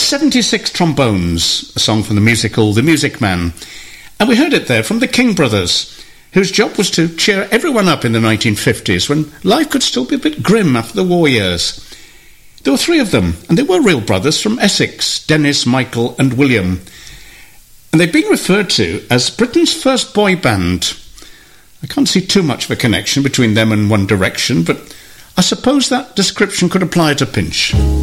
76 Trombones, a song from the musical The Music Man. And we heard it there from the King Brothers, whose job was to cheer everyone up in the 1950s when life could still be a bit grim after the war years. There were three of them, and they were real brothers from Essex, Dennis, Michael and William. And they've been referred to as Britain's first boy band. I can't see too much of a connection between them and One Direction, but I suppose that description could apply at a pinch.